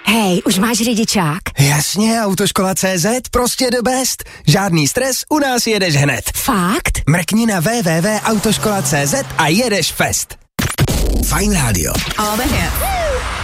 Hej, už máš řidičák? Jasně, Autoškola.cz, prostě the best. Žádný stres, u nás jedeš hned. Fakt? Mrkni na www.autoškola.cz a jedeš fest. Fajn rádio. All the hits.